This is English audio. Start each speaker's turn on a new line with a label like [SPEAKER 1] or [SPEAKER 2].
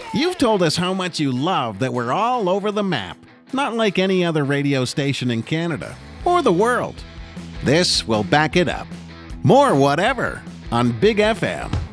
[SPEAKER 1] You've told us how much you love that we're all over the map, not like any other radio station in Canada or the world. This will back it up. More whatever on Big FM.